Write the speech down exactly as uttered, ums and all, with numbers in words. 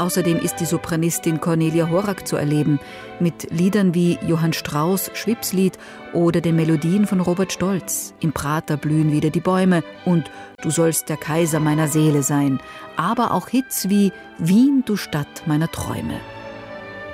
Außerdem ist die Sopranistin Cornelia Horak zu erleben, mit Liedern wie Johann Strauss' Schwipslied oder den Melodien von Robert Stolz. Im Prater blühen wieder die Bäume und Du sollst der Kaiser meiner Seele sein. Aber auch Hits wie Wien, du Stadt meiner Träume.